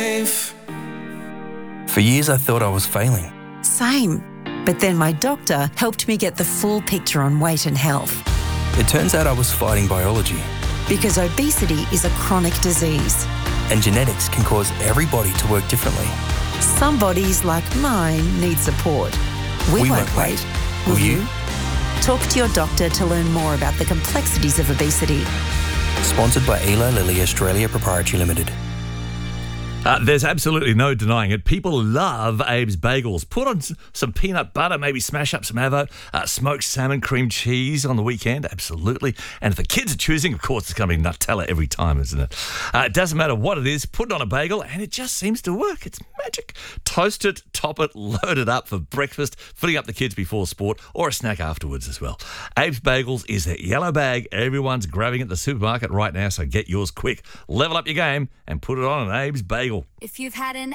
For years I thought I was failing. Same. But then my doctor helped me get the full picture on weight and health. It turns out I was fighting biology. Because obesity is a chronic disease. And genetics can cause every body to work differently. Some bodies, like mine, need support. We won't wait. Will you? Talk to your doctor to learn more about the complexities of obesity. Sponsored by Eli Lilly Australia Proprietary Limited. There's absolutely no denying it. People love Abe's Bagels. Put on some peanut butter, maybe smash up some avo, smoked salmon, cream cheese on the weekend. Absolutely. And if the kids are choosing, of course, it's going to be Nutella every time, isn't it? It doesn't matter what it is. Put it on a bagel and it just seems to work. It's magic. Toast it, top it, load it up for breakfast, filling up the kids before sport or a snack afterwards as well. Abe's Bagels is that yellow bag everyone's grabbing at the supermarket right now, so get yours quick. Level up your game and put it on an Abe's Bagel. If you've had an